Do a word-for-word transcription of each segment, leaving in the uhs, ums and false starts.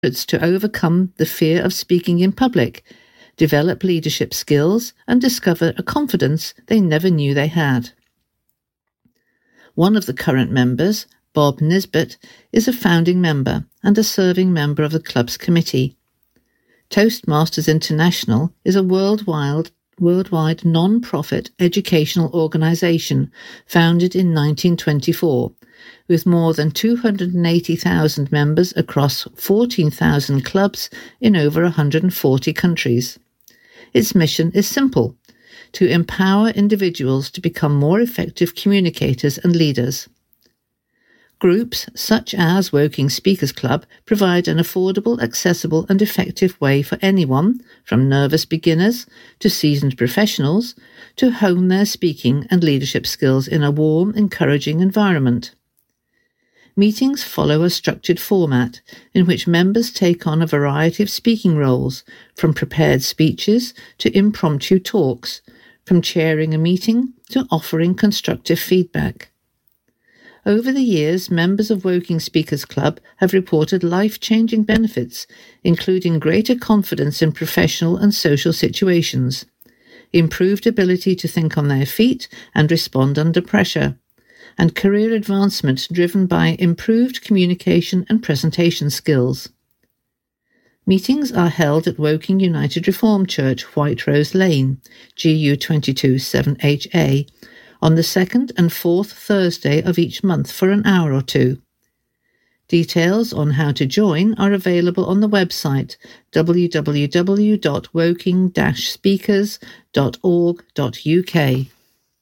to overcome the fear of speaking in public, develop leadership skills, and discover a confidence they never knew they had. One of the current members, Bob Nisbet, is a founding member and a serving member of the club's committee. Toastmasters International is a worldwide, worldwide non-profit educational organisation founded in nineteen twenty-four, with more than two hundred eighty thousand members across fourteen thousand clubs in over one hundred forty countries. Its mission is simple: to empower individuals to become more effective communicators and leaders. Groups such as Woking Speakers Club provide an affordable, accessible and effective way for anyone, from nervous beginners to seasoned professionals, to hone their speaking and leadership skills in a warm, encouraging environment. Meetings follow a structured format in which members take on a variety of speaking roles, from prepared speeches to impromptu talks, from chairing a meeting to offering constructive feedback. Over the years, members of Woking Speakers Club have reported life-changing benefits, including greater confidence in professional and social situations, improved ability to think on their feet and respond under pressure, and career advancement driven by improved communication and presentation skills. Meetings are held at Woking United Reformed Church, White Rose Lane, G U twenty-two seven H A, on the second and fourth Thursday of each month for an hour or two. Details on how to join are available on the website w w w dot woking dash speakers dot org dot u k.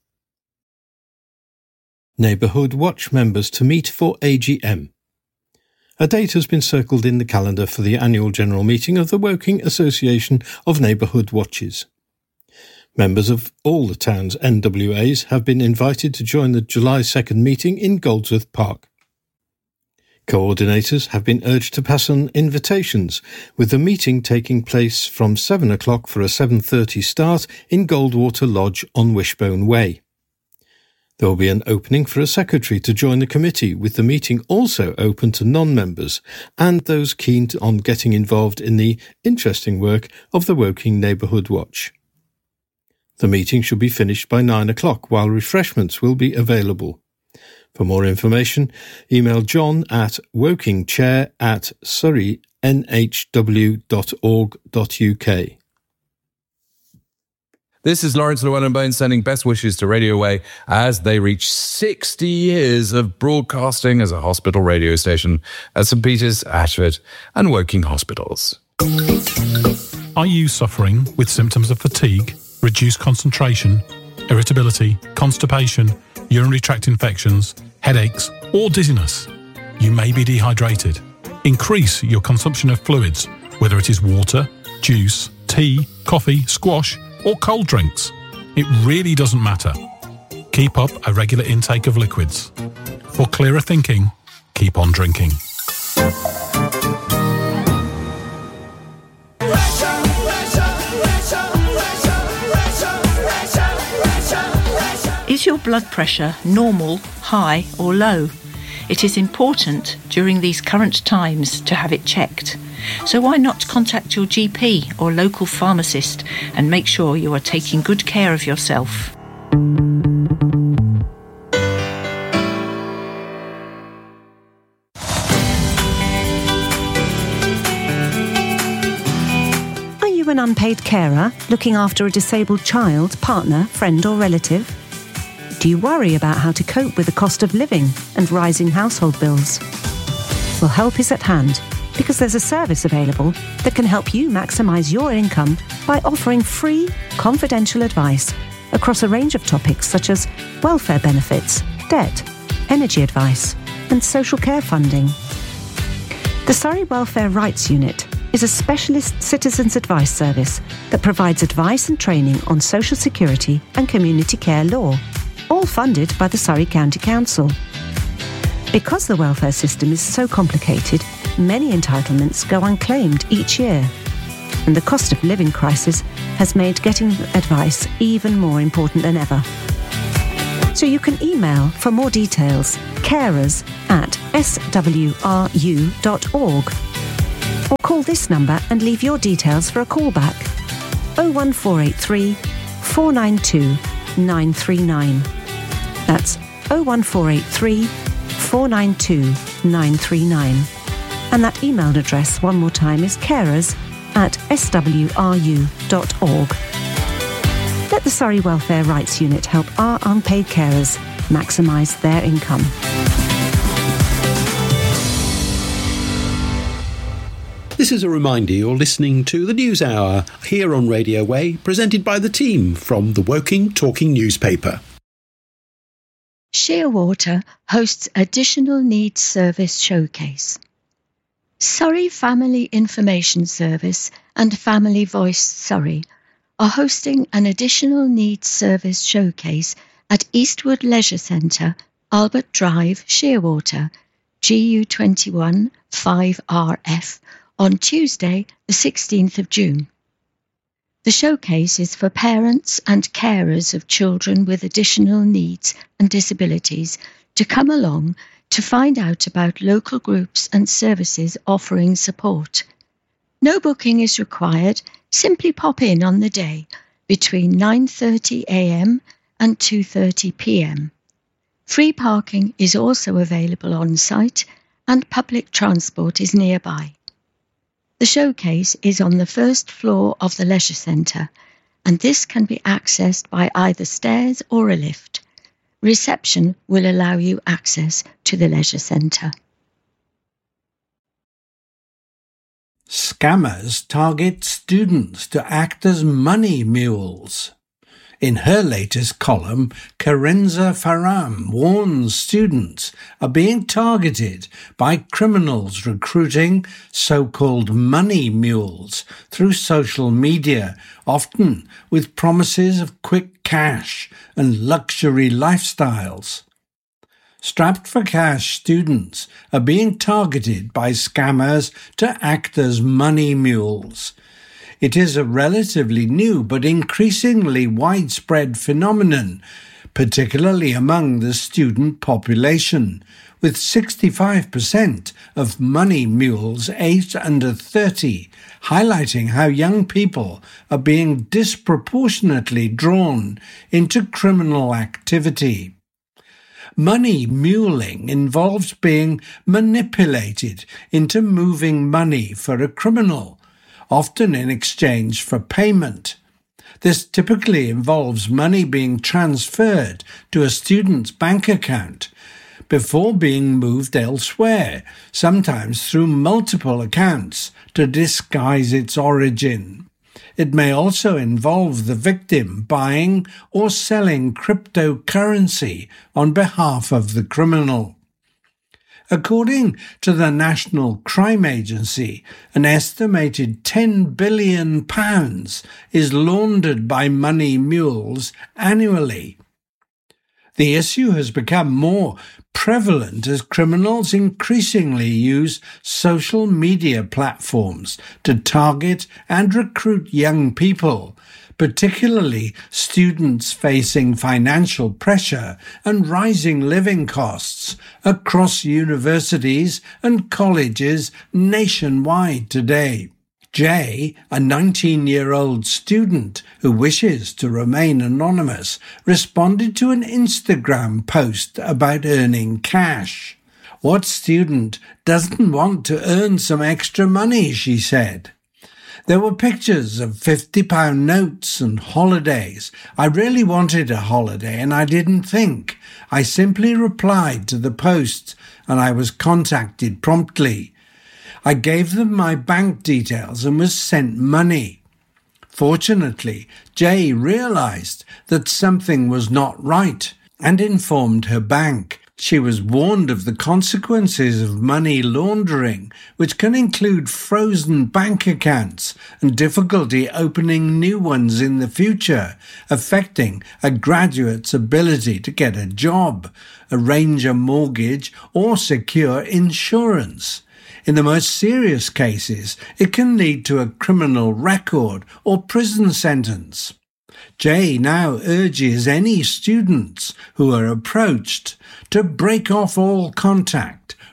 Neighbourhood Watch members to meet for A G M. A date has been circled in the calendar for the annual general meeting of the Woking Association of Neighbourhood Watches. Members of all the town's N W As have been invited to join the July second meeting in Goldsworth Park. Coordinators have been urged to pass on invitations, with the meeting taking place from seven o'clock for a seven thirty start in Goldwater Lodge on Wishbone Way. There will be an opening for a secretary to join the committee, with the meeting also open to non-members and those keen on getting involved in the interesting work of the Woking Neighbourhood Watch. The meeting should be finished by nine o'clock, while refreshments will be available. For more information, email john at wokingchair at surrey n h w dot org dot u k. This is Lawrence Llewellyn-Bowen sending best wishes to Radio Way as they reach sixty years of broadcasting as a hospital radio station at St Peter's, Ashford and Woking hospitals. Are you suffering with symptoms of fatigue, reduced concentration, irritability, constipation, urinary tract infections, headaches, or dizziness? You may be dehydrated. Increase your consumption of fluids, whether it is water, juice, tea, coffee, squash, or cold drinks. It really doesn't matter. Keep up a regular intake of liquids. For clearer thinking, keep on drinking. Is your blood pressure normal, high or low? It is important during these current times to have it checked. So why not contact your G P or local pharmacist and make sure you are taking good care of yourself. Are you an unpaid carer looking after a disabled child, partner, friend or relative? Do you worry about how to cope with the cost of living and rising household bills? Well, help is at hand, because there's a service available that can help you maximise your income by offering free, confidential advice across a range of topics such as welfare benefits, debt, energy advice, and social care funding. The Surrey Welfare Rights Unit is a specialist citizens' advice service that provides advice and training on social security and community care law, all funded by the Surrey County Council. Because the welfare system is so complicated, many entitlements go unclaimed each year, and the cost of living crisis has made getting advice even more important than ever. So you can email for more details, carers at s w r u dot org. Or call this number and leave your details for a callback. oh one four eight three, four nine two, nine three nine. That's oh one four eight three, four nine two, nine three nine. And that email address one more time is carers at s w r u dot org. Let the Surrey Welfare Rights Unit help our unpaid carers maximise their income. This is a reminder you're listening to the News Hour here on Radio Way, presented by the team from the Woking Talking newspaper. Shearwater hosts Additional Needs Service Showcase. Surrey Family Information Service and Family Voice Surrey are hosting an Additional Needs Service Showcase at Eastwood Leisure Centre, Albert Drive, Shearwater, G U twenty-one five R F, on Tuesday, the sixteenth of June. The showcase is for parents and carers of children with additional needs and disabilities to come along to find out about local groups and services offering support. No booking is required, simply pop in on the day between nine thirty a m and two thirty p m. Free parking is also available on site and public transport is nearby. The showcase is on the first floor of the leisure centre, and this can be accessed by either stairs or a lift. Reception will allow you access to the leisure centre. Scammers target students to act as money mules. In her latest column, Karenza Faram warns students are being targeted by criminals recruiting so-called money mules through social media, often with promises of quick cash and luxury lifestyles. Strapped for cash students are being targeted by scammers to act as money mules. It is a relatively new but increasingly widespread phenomenon, particularly among the student population, with sixty-five percent of money mules aged under thirty, highlighting how young people are being disproportionately drawn into criminal activity. Money muling involves being manipulated into moving money for a criminal, often in exchange for payment. This typically involves money being transferred to a student's bank account before being moved elsewhere, sometimes through multiple accounts to disguise its origin. It may also involve the victim buying or selling cryptocurrency on behalf of the criminal. According to the National Crime Agency, an estimated ten billion pounds is laundered by money mules annually. The issue has become more prevalent as criminals increasingly use social media platforms to target and recruit young people, particularly students facing financial pressure and rising living costs across universities and colleges nationwide today. Jay, a nineteen-year-old student who wishes to remain anonymous, responded to an Instagram post about earning cash. What student doesn't want to earn some extra money, she said. There were pictures of fifty pound notes and holidays. I really wanted a holiday and I didn't think. I simply replied to the post and I was contacted promptly. I gave them my bank details and was sent money. Fortunately, Jay realized that something was not right and informed her bank. She was warned of the consequences of money laundering, which can include frozen bank accounts and difficulty opening new ones in the future, affecting a graduate's ability to get a job, arrange a mortgage, or secure insurance. In the most serious cases, it can lead to a criminal record or prison sentence. Jay now urges any students who are approached to break off all contact,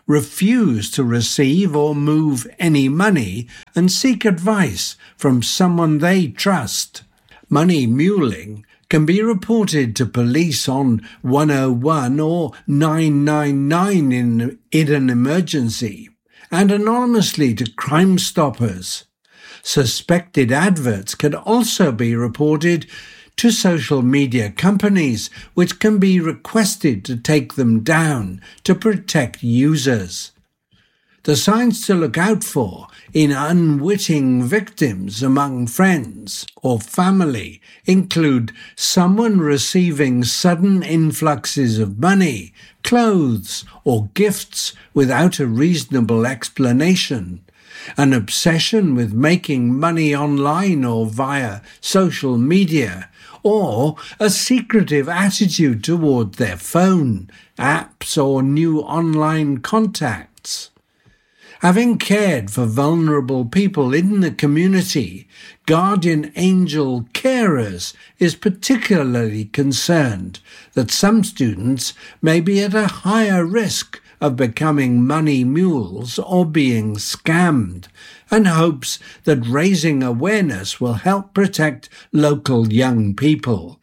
refuse to receive or move any money and seek advice from someone they trust. Money muling can be reported to police on one oh one or nine nine nine in, in an emergency, and anonymously to Crime Stoppers. Suspected adverts can also be reported to social media companies, which can be requested to take them down to protect users. The signs to look out for in unwitting victims among friends or family include someone receiving sudden influxes of money, clothes, or gifts without a reasonable explanation, an obsession with making money online or via social media, or a secretive attitude toward their phone, apps, or new online contacts. Having cared for vulnerable people in the community, Guardian Angel Carers is particularly concerned that some students may be at a higher risk of becoming money mules or being scammed, and hopes that raising awareness will help protect local young people.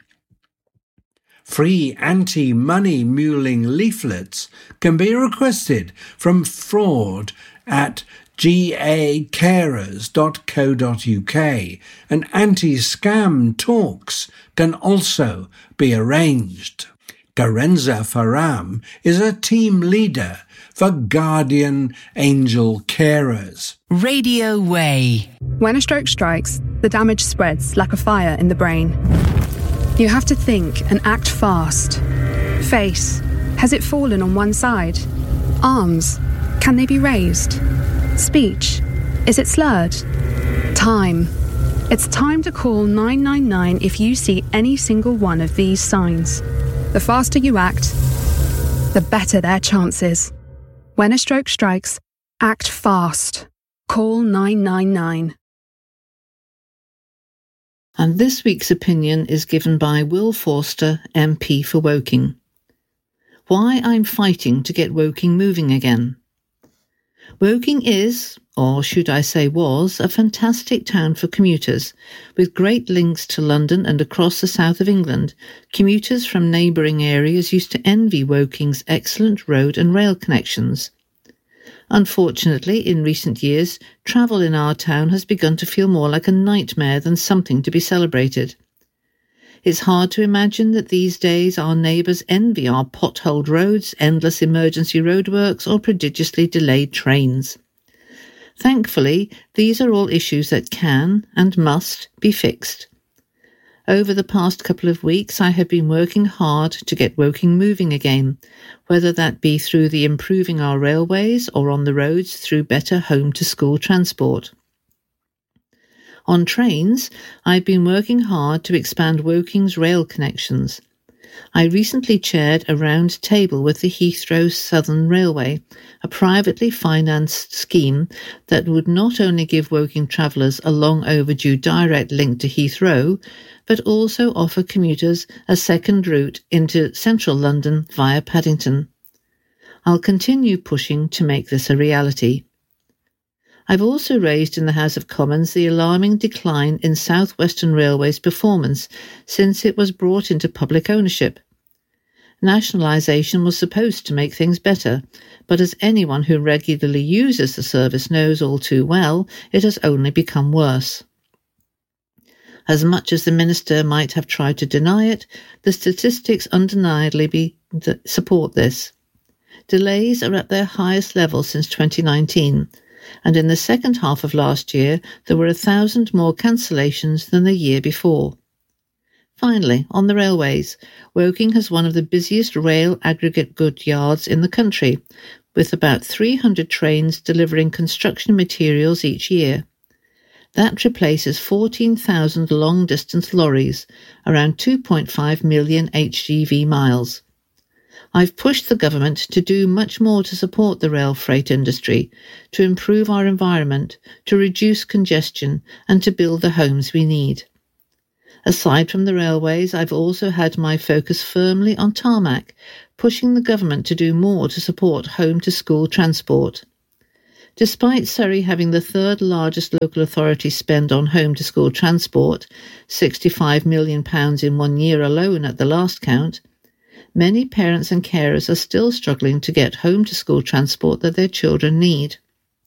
Free anti-money muling leaflets can be requested from fraud at g a carers dot co dot u k, and anti-scam talks can also be arranged. Karenza Faram is a team leader for Guardian Angel Carers. Radio Way. When a stroke strikes, the damage spreads like a fire in the brain. You have to think and act fast. Face. Has it fallen on one side? Arms. Can they be raised? Speech. Is it slurred? Time. It's time to call nine nine nine if you see any single one of these signs. The faster you act, the better their chances. When a stroke strikes, act fast. Call nine nine nine. And this week's opinion is given by Will Forster, M P for Woking. Why I'm fighting to get Woking moving again. Woking is, or should I say was, a fantastic town for commuters, with great links to London and across the south of England. Commuters from neighbouring areas used to envy Woking's excellent road and rail connections. Unfortunately, in recent years, travel in our town has begun to feel more like a nightmare than something to be celebrated. It's hard to imagine that these days our neighbours envy our potholed roads, endless emergency roadworks, or prodigiously delayed trains. Thankfully, these are all issues that can and must be fixed. Over the past couple of weeks, I have been working hard to get Woking moving again, whether that be through the improving our railways or on the roads through better home-to-school transport. On trains, I've been working hard to expand Woking's rail connections. I recently chaired a round table with the Heathrow Southern Railway, a privately financed scheme that would not only give Woking travellers a long overdue direct link to Heathrow, but also offer commuters a second route into central London via Paddington. I'll continue pushing to make this a reality. I've also raised in the House of Commons the alarming decline in South Western Railway's performance since it was brought into public ownership. Nationalisation was supposed to make things better, but as anyone who regularly uses the service knows all too well, it has only become worse. As much as the Minister might have tried to deny it, the statistics undeniably be, support this. Delays are at their highest level since twenty nineteen, and in the second half of last year there were a thousand more cancellations than the year before. Finally, on the railways, Woking has one of the busiest rail aggregate goods yards in the country, with about three hundred trains delivering construction materials each year. That replaces fourteen thousand long-distance lorries, around two point five million H G V miles. I've pushed the government to do much more to support the rail freight industry, to improve our environment, to reduce congestion, and to build the homes we need. Aside from the railways, I've also had my focus firmly on tarmac, pushing the government to do more to support home-to-school transport. Despite Surrey having the third largest local authority spend on home-to-school transport, sixty-five million pounds in one year alone at the last count, many parents and carers are still struggling to get home-to-school transport that their children need.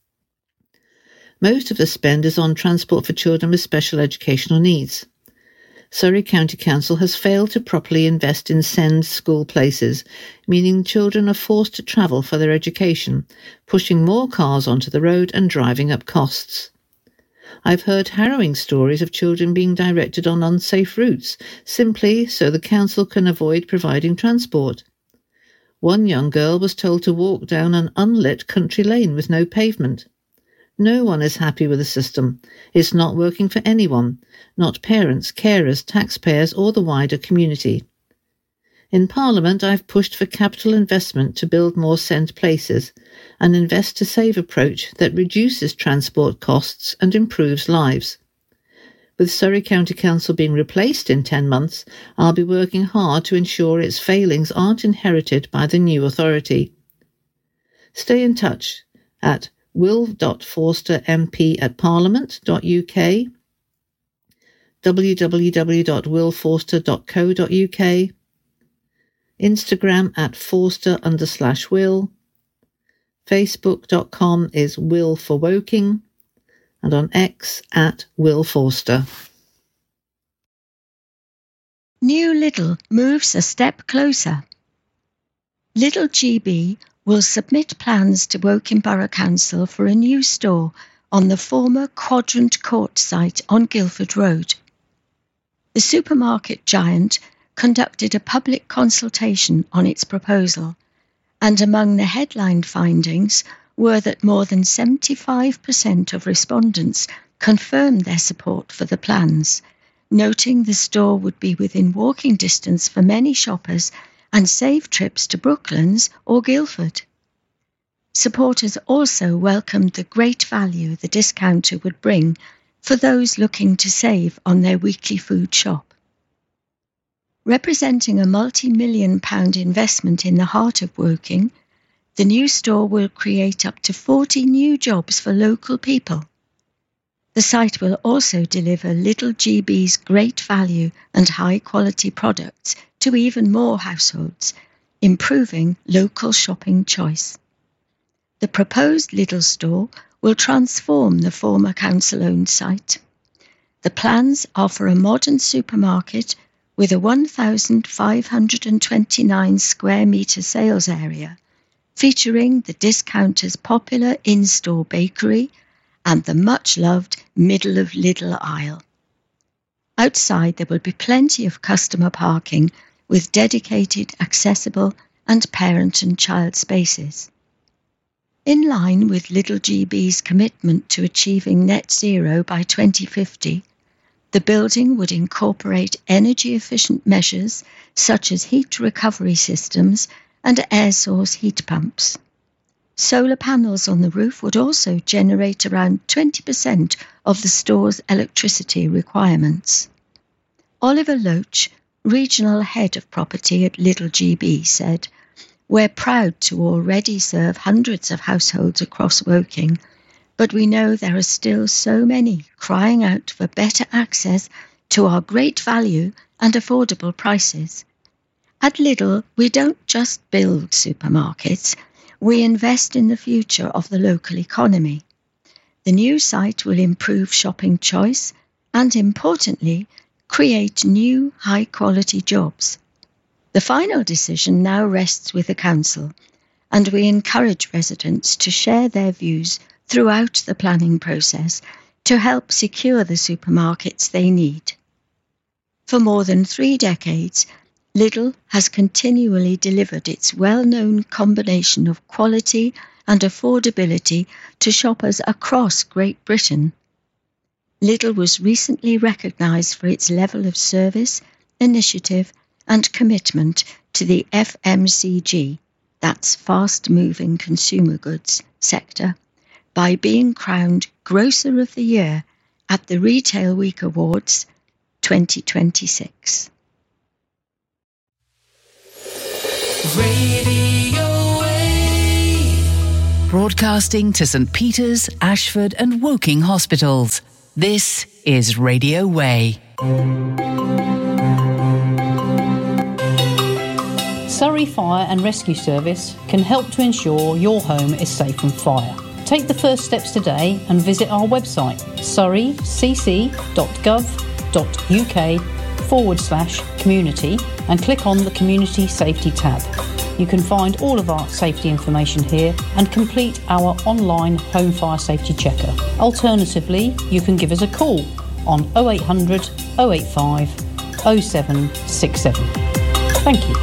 Most of the spend is on transport for children with special educational needs. Surrey County Council has failed to properly invest in SEND school places, meaning children are forced to travel for their education, pushing more cars onto the road and driving up costs. I've heard harrowing stories of children being directed on unsafe routes, simply so the council can avoid providing transport. One young girl was told to walk down an unlit country lane with no pavement. No one is happy with the system. It's not working for anyone, not parents, carers, taxpayers or the wider community. In Parliament, I've pushed for capital investment to build more SEND places, an invest to save approach that reduces transport costs and improves lives. With Surrey County Council being replaced in ten months, I'll be working hard to ensure its failings aren't inherited by the new authority. Stay in touch at will.forstermp at parliament.uk, w w w dot will forster dot co dot u k, Instagram at forster under slash will, facebook dot com is will for woking, and on X at Will Forster. New Lidl moves a step closer. Lidl G B will submit plans to Woking Borough Council for a new store on the former Quadrant Court site on Guildford Road. The supermarket giant conducted a public consultation on its proposal, and among the headline findings were that more than seventy-five percent of respondents confirmed their support for the plans, noting the store would be within walking distance for many shoppers and save trips to Brooklands or Guildford. Supporters also welcomed the great value the discounter would bring for those looking to save on their weekly food shop. Representing a multi-million pound investment in the heart of Woking, the new store will create up to forty new jobs for local people. The site will also deliver Lidl G B's great value and high-quality products to even more households, improving local shopping choice. The proposed Lidl store will transform the former council-owned site. The plans are for a modern supermarket with a one thousand five hundred twenty-nine square metre sales area, featuring the discounter's popular in-store bakery and the much-loved middle of Lidl aisle. Outside there will be plenty of customer parking with dedicated, accessible and parent and child spaces. In line with Lidl G B's commitment to achieving net zero by twenty fifty, the building would incorporate energy-efficient measures such as heat recovery systems and air source heat pumps. Solar panels on the roof would also generate around twenty percent of the store's electricity requirements. Oliver Loach, Regional Head of Property at Lidl G B, said, "We're proud to already serve hundreds of households across Woking, but we know there are still so many crying out for better access to our great value and affordable prices. At Lidl, we don't just build supermarkets, we invest in the future of the local economy. The new site will improve shopping choice and, importantly, create new high-quality jobs. The final decision now rests with the council, and we encourage residents to share their views throughout the planning process to help secure the supermarkets they need." For more than three decades, Lidl has continually delivered its well-known combination of quality and affordability to shoppers across Great Britain. Lidl was recently recognised for its level of service, initiative and commitment to the F M C G, that's fast-moving consumer goods, sector, by being crowned Grocer of the Year at the Retail Week Awards twenty twenty-six. Radio Way. Broadcasting to St Peter's, Ashford and Woking hospitals. This is Radio Way. Surrey Fire and Rescue Service can help to ensure your home is safe from fire. Take the first steps today and visit our website surreycc.gov.uk forward slash community and click on the Community Safety tab. You can find all of our safety information here and complete our online home fire safety checker. Alternatively, you can give us a call on oh eight hundred, oh eight five, oh seven six seven. Thank you.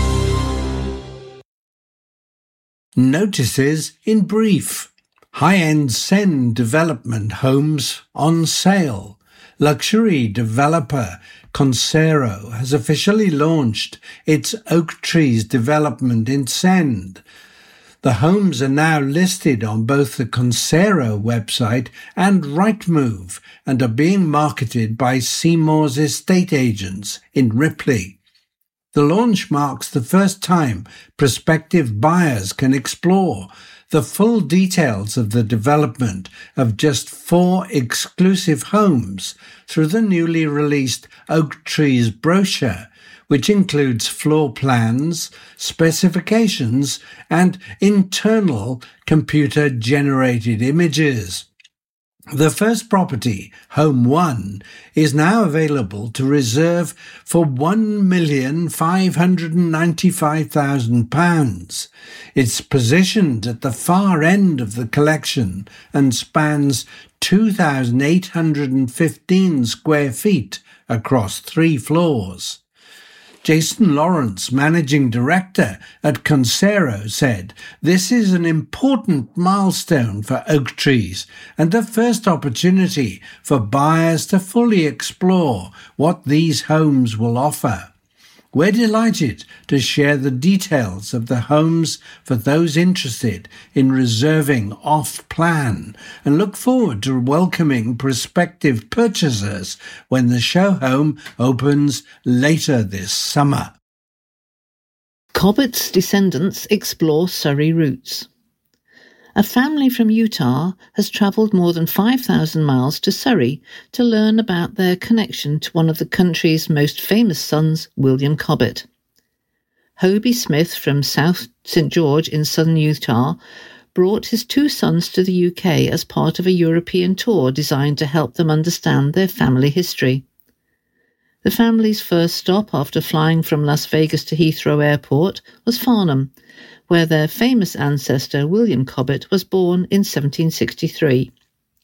Notices in brief. High-end Sen development homes on sale. Luxury developer Consero has officially launched its Oak Trees development in Send. The homes are now listed on both the Consero website and Rightmove and are being marketed by Seymour's estate agents in Ripley. The launch marks the first time prospective buyers can explore the full details of the development of just four exclusive homes through the newly released Oak Trees brochure, which includes floor plans, specifications, and internal computer-generated images. The first property, Home One, is now available to reserve for one million five hundred ninety-five thousand pounds. It's positioned at the far end of the collection and spans two thousand eight hundred fifteen square feet across three floors. Jason Lawrence, Managing Director at Consero, said, "This is an important milestone for Oak Trees and the first opportunity for buyers to fully explore what these homes will offer. We're delighted to share the details of the homes for those interested in reserving off-plan and look forward to welcoming prospective purchasers when the show home opens later this summer." Cobbett's descendants explore Surrey roots. A family from Utah has travelled more than five thousand miles to Surrey to learn about their connection to one of the country's most famous sons, William Cobbett. Hobie Smith from South Saint George in southern Utah brought his two sons to the U K as part of a European tour designed to help them understand their family history. The family's first stop after flying from Las Vegas to Heathrow Airport was Farnham, where their famous ancestor William Cobbett was born in seventeen sixty-three.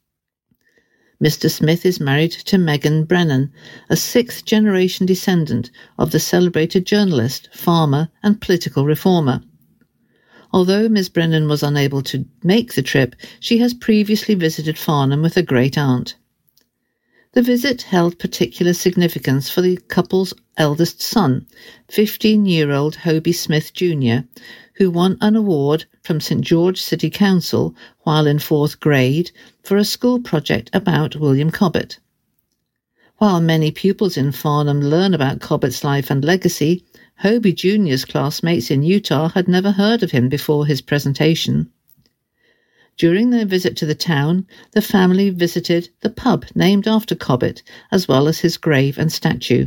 Mister Smith is married to Megan Brennan, a sixth-generation descendant of the celebrated journalist, farmer and political reformer. Although Miss Brennan was unable to make the trip, she has previously visited Farnham with her great-aunt. The visit held particular significance for the couple's eldest son, fifteen-year-old Hobie Smith Junior, who won an award from Saint George City Council while in fourth grade for a school project about William Cobbett. While many pupils in Farnham learn about Cobbett's life and legacy, Hobie Junior's classmates in Utah had never heard of him before his presentation. During their visit to the town, the family visited the pub named after Cobbett, as well as his grave and statue.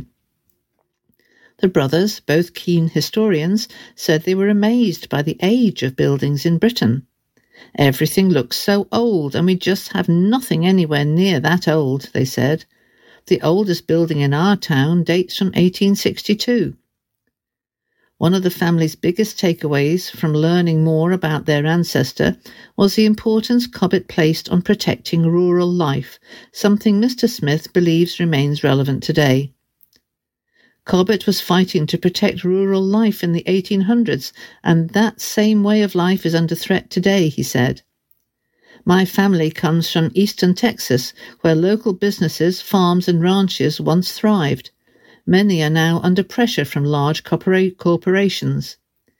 The brothers, both keen historians, said they were amazed by the age of buildings in Britain. "Everything looks so old, and we just have nothing anywhere near that old," they said. "The oldest building in our town dates from eighteen sixty-two. One of the family's biggest takeaways from learning more about their ancestor was the importance Cobbett placed on protecting rural life, something Mister Smith believes remains relevant today. Cobbett was fighting to protect rural life in the eighteen hundreds, and that same way of life is under threat today, he said. "My family comes from eastern Texas, where local businesses, farms and ranches once thrived. Many are now under pressure from large corpora- corporations.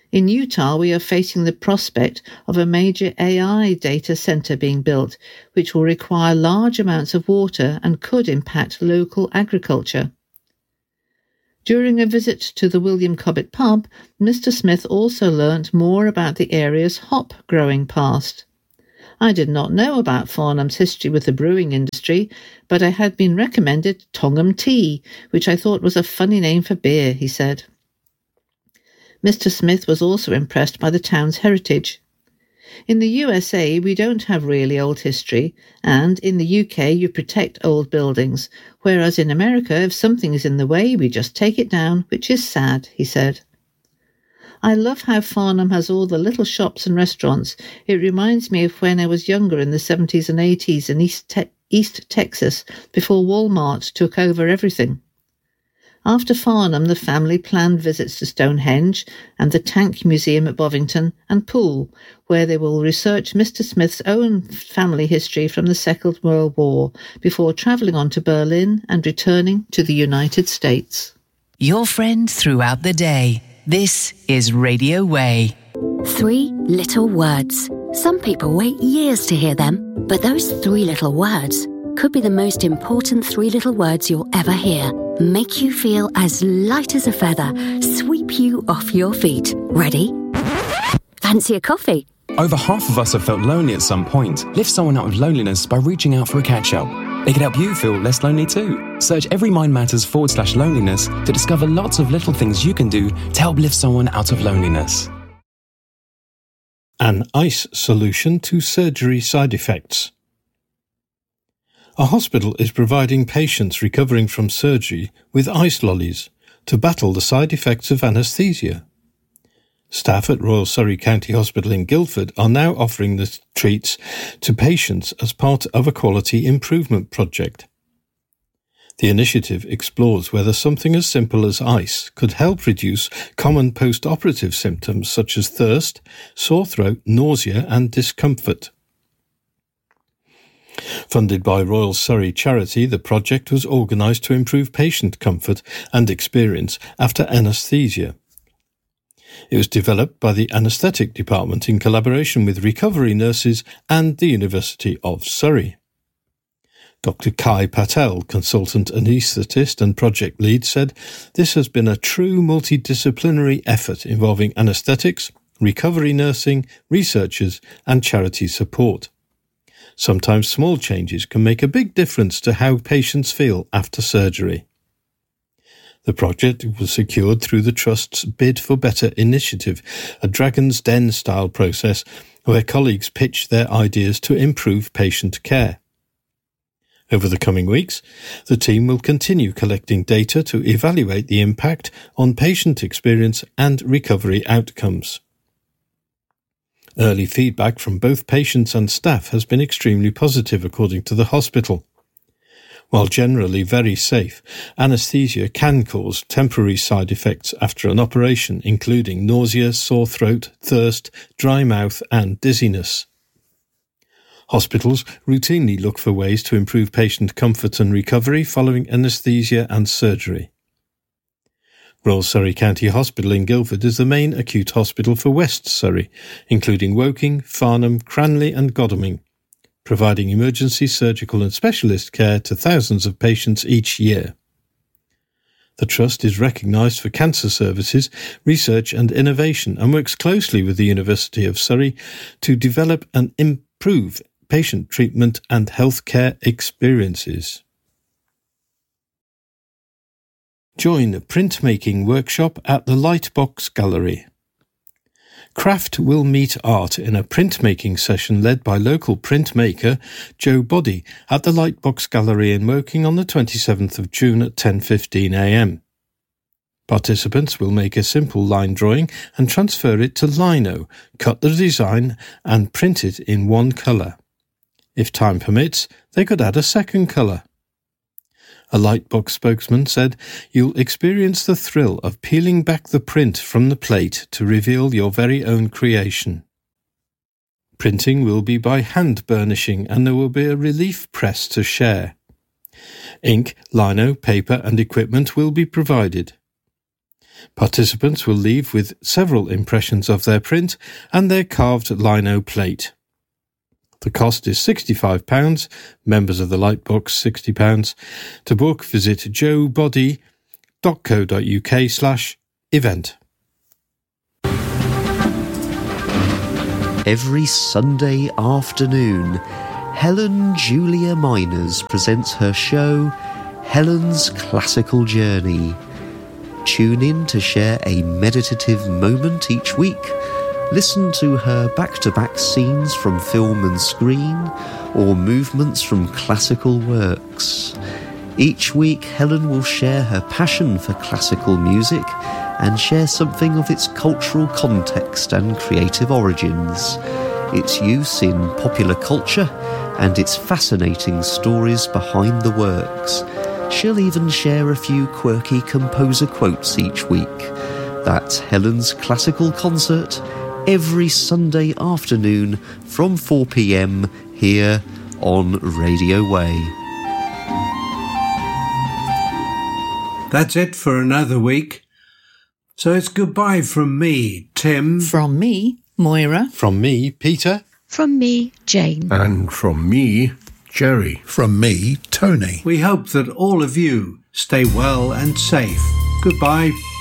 In Utah, we are facing the prospect of a major A I data center being built, which will require large amounts of water and could impact local agriculture. During a visit to the William Cobbett pub, Mister Smith also learnt more about the area's hop growing past. I did not know about Farnham's history with the brewing industry, but I had been recommended Tongham Tea, which I thought was a funny name for beer, he said. Mister Smith was also impressed by the town's heritage. In the U S A, we don't have really old history, and in the U K you protect old buildings, whereas in America, if something is in the way, we just take it down, which is sad, he said. I love how Farnham has all the little shops and restaurants. It reminds me of when I was younger in the seventies and eighties in East, Te- East Texas, before Walmart took over everything. After Farnham, the family planned visits to Stonehenge and the Tank Museum at Bovington and Poole, where they will research Mister Smith's own family history from the Second World War before travelling on to Berlin and returning to the United States. Your friend throughout the day. This is Radio Way. Three little words. Some people wait years to hear them, but those three little words could be the most important three little words you'll ever hear. Make you feel as light as a feather, sweep you off your feet. Ready? Fancy a coffee? Over half of us have felt lonely at some point. Lift someone out of loneliness by reaching out for a catch-up. It can help you feel less lonely too. Search Every Mind Matters forward slash loneliness to discover lots of little things you can do to help lift someone out of loneliness. An ice solution to surgery side effects. A hospital is providing patients recovering from surgery with ice lollies to battle the side effects of anaesthesia. Staff at Royal Surrey County Hospital in Guildford are now offering the treats to patients as part of a quality improvement project. The initiative explores whether something as simple as ice could help reduce common post-operative symptoms such as thirst, sore throat, nausea and discomfort. Funded by Royal Surrey Charity, the project was organised to improve patient comfort and experience after anaesthesia. It was developed by the Anaesthetic Department in collaboration with recovery nurses and the University of Surrey. Doctor Kai Patel, consultant anaesthetist and project lead, said this has been a true multidisciplinary effort involving anaesthetics, recovery nursing, researchers and charity support. Sometimes small changes can make a big difference to how patients feel after surgery. The project was secured through the Trust's Bid for Better initiative, a Dragon's Den-style process where colleagues pitch their ideas to improve patient care. Over the coming weeks, the team will continue collecting data to evaluate the impact on patient experience and recovery outcomes. Early feedback from both patients and staff has been extremely positive, according to the hospital. While generally very safe, anaesthesia can cause temporary side effects after an operation, including nausea, sore throat, thirst, dry mouth and dizziness. Hospitals routinely look for ways to improve patient comfort and recovery following anaesthesia and surgery. Royal Surrey County Hospital in Guildford is the main acute hospital for West Surrey, including Woking, Farnham, Cranley and Godalming, providing emergency surgical and specialist care to thousands of patients each year. The Trust is recognised for cancer services, research and innovation and works closely with the University of Surrey to develop and improve patient treatment and healthcare experiences. Join a printmaking workshop at the Lightbox Gallery. Craft will meet art in a printmaking session led by local printmaker Joe Boddy at the Lightbox Gallery in Woking on the twenty-seventh of June at ten fifteen a m. Participants will make a simple line drawing and transfer it to lino, cut the design and print it in one colour. If time permits, they could add a second colour. A Lightbox spokesman said, "You'll experience the thrill of peeling back the print from the plate to reveal your very own creation. Printing will be by hand burnishing and there will be a relief press to share. Ink, lino, paper and equipment will be provided. Participants will leave with several impressions of their print and their carved lino plate. The cost is sixty-five pounds, members of the Lightbox sixty pounds. To book, visit joebody dot co dot uk slash event. Every Sunday afternoon, Helen Julia Miners presents her show, Helen's Classical Journey. Tune in to share a meditative moment each week. Listen to her back-to-back scenes from film and screen, or movements from classical works. Each week, Helen will share her passion for classical music and share something of its cultural context and creative origins, its use in popular culture, and its fascinating stories behind the works. She'll even share a few quirky composer quotes each week. That's Helen's Classical Concert, every Sunday afternoon from four p m here on Radio Way. That's it for another week. So it's goodbye from me, Tim. From me, Moira. From me, Peter. From me, Jane. And from me, Jerry. From me, Tony. We hope that all of you stay well and safe. Goodbye.